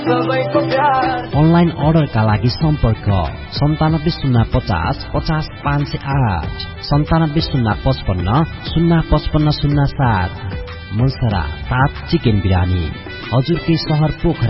Online अर्डरका लागि सम्पर्क 9705050508 970555055507। मुलसरा 7 चिकन बिरानी हजुरकै शहर पोखरा।